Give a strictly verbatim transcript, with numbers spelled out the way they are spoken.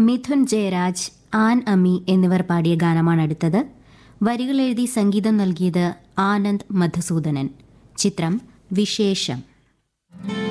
Mithun Jayaraj, an അമി എന്നിവർ പാടിയ ഗാനമാണ് അടുത്തത്. വരികൾ എഴുതി സംഗീതം നൽകിയത് ആനന്ദ് മധുസൂദനൻ. ചിത്രം വിശേഷം.